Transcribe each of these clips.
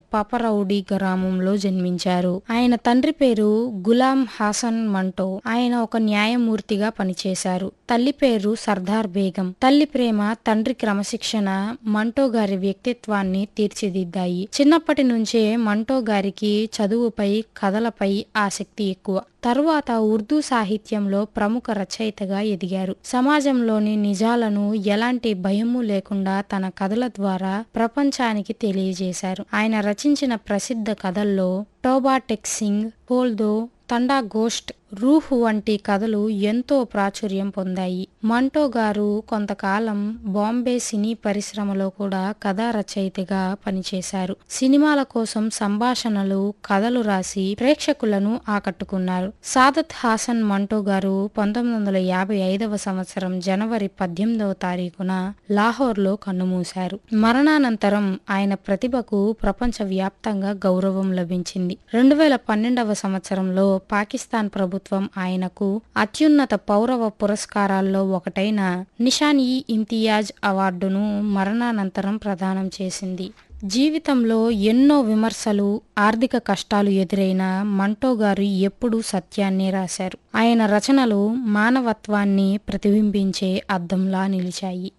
పాపరౌడి గ్రామంలో జన్మించారు. ఆయన తండ్రి పేరు గులాం హాసన్ మంటో. ఆయన ఒక న్యాయమూర్తిగా పనిచేశారు. తల్లి పేరు సర్దార్ బేగం. తల్లి ప్రేమ, తండ్రి క్రమశిక్షణ మంటో గారి వ్యక్తిత్వాన్ని తీర్చిదిద్దాయి. చిన్నప్పటి నుంచే మంటో గారికి చదువుపై, కథలపై ఆసక్తి ఎక్కువ. తరువాత ఉర్దూ సాహిత్యంలో ప్రముఖ రచయితగా ఎదిగారు. సమాజంలోని నిజాలను ఎలాంటి భయము లేకుండా తన కథల ద్వారా ప్రపంచానికి తెలియజేశారు. ఆయన రచించిన ప్రసిద్ధ కథల్లో టోబా టెక్ సింగ్, పోల్దో, తండా గోష్ట్, రూహ్ వంటి కథలు ఎంతో ప్రాచుర్యం పొందాయి. మంటో గారు కొంతకాలం బాంబే సినీ పరిశ్రమలో కూడా కథా రచయితగా పనిచేశారు. సినిమాల కోసం సంభాషణలు, కథలు రాసి ప్రేక్షకులను ఆకట్టుకున్నారు. సాదత్ హాసన్ మంటో గారు 1955 సంవత్సరం జనవరి 18వ తారీఖున లాహోర్లో కన్నుమూశారు. మరణానంతరం ఆయన ప్రతిభకు ప్రపంచవ్యాప్తంగా గౌరవం లభించింది. 2012 సంవత్సరంలో పాకిస్తాన్ ప్రభుత్వం ఆయనకు అత్యున్నత పౌరవ పురస్కారాల్లో ఒకటైన నిషాన్-ఇ-ఇమ్తియాజ్ అవార్డును మరణానంతరం ప్రదానం చేసింది. జీవితంలో ఎన్నో విమర్శలు, ఆర్థిక కష్టాలు ఎదురైనా మంటో గారు ఎప్పుడూ సత్యాన్నే రాశారు. ఆయన రచనలు మానవత్వాన్ని ప్రతిబింబించే అద్దంలా నిలిచాయి.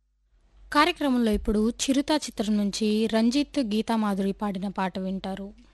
కార్యక్రమంలో ఇప్పుడు చిరుత చిత్రం నుంచి రంజిత్, గీతామాధురి పాడిన పాట వింటారు.